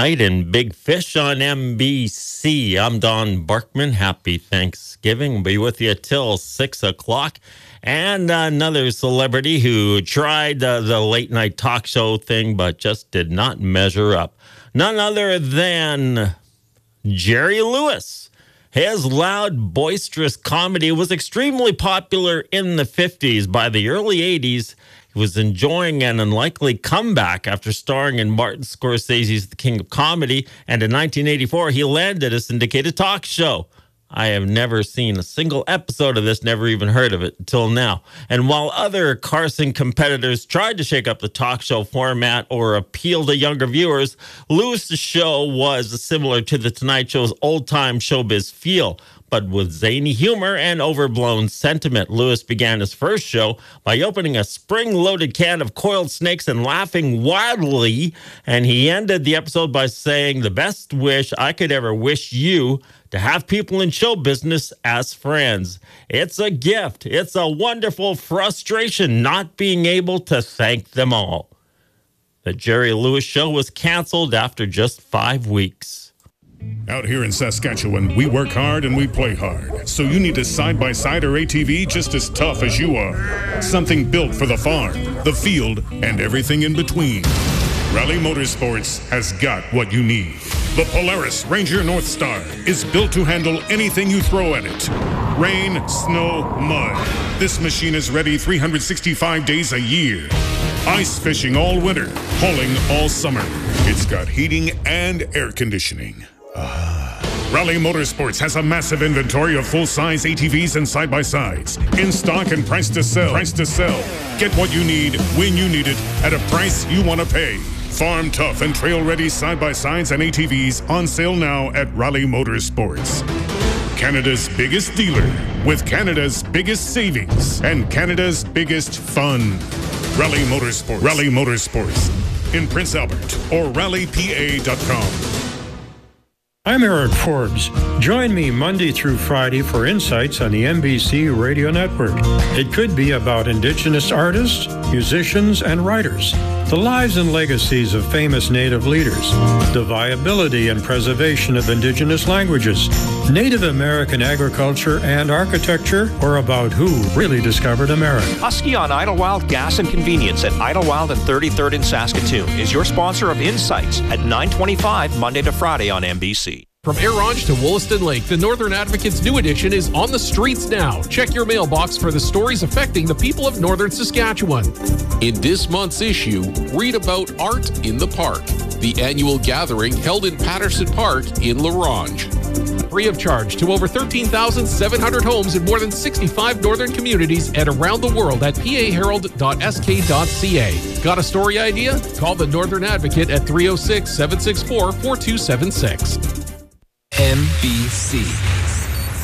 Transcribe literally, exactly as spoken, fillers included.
tonight in Big Fish on N B C. I'm Don Barkman. Happy Thanksgiving. We'll be with you till six o'clock. And another celebrity who tried uh, the late night talk show thing, but just did not measure up. None other than Jerry Lewis. His loud, boisterous comedy was extremely popular in the fifties. By the early eighties, he was enjoying an unlikely comeback after starring in Martin Scorsese's The King of Comedy, and in nineteen eighty-four, he landed a syndicated talk show. I have never seen a single episode of this, never even heard of it until now. And while other Carson competitors tried to shake up the talk show format or appeal to younger viewers, Lewis's show was similar to The Tonight Show's old-time showbiz feel, but with zany humor and overblown sentiment. Lewis began his first show by opening a spring-loaded can of coiled snakes and laughing wildly, and he ended the episode by saying, "The best wish I could ever wish you to have people in show business as friends. It's a gift. It's a wonderful frustration not being able to thank them all." The Jerry Lewis Show was canceled after just five weeks. Out here in Saskatchewan, we work hard and we play hard. So you need a side-by-side or A T V just as tough as you are. Something built for the farm, the field, and everything in between. Rally Motorsports has got what you need. The Polaris Ranger North Star is built to handle anything you throw at it. Rain, snow, mud. This machine is ready three hundred sixty-five days a year. Ice fishing all winter, hauling all summer. It's got heating and air conditioning. Ah. Rally Motorsports has a massive inventory of full-size A T Vs and side-by-sides. In stock and price to sell. Price to sell. Get what you need, when you need it, at a price you want to pay. Farm tough and trail-ready side-by-sides and A T Vs on sale now at Rally Motorsports. Canada's biggest dealer with Canada's biggest savings and Canada's biggest fun. Rally Motorsports. Rally Motorsports in Prince Albert or rally p a dot com. I'm Eric Forbes. Join me Monday through Friday for insights on the N B C Radio Network. It could be about Indigenous artists, musicians, and writers, the lives and legacies of famous Native leaders, the viability and preservation of Indigenous languages, Native American agriculture and architecture, or about who really discovered America. Husky on Idlewild Gas and Convenience at Idlewild and thirty-third in Saskatoon is your sponsor of Insights at nine twenty-five Monday to Friday on N B C. From Air-Ronge to Wollaston Lake, the Northern Advocate's new edition is on the streets now. Check your mailbox for the stories affecting the people of Northern Saskatchewan. In this month's issue, read about Art in the Park, the annual gathering held in Patterson Park in La Ronge. Free of charge to over thirteen thousand seven hundred homes in more than sixty-five northern communities and around the world at p a herald dot s k dot c a. Got a story idea? Call the Northern Advocate at three oh six, seven six four, four two seven six. N B C.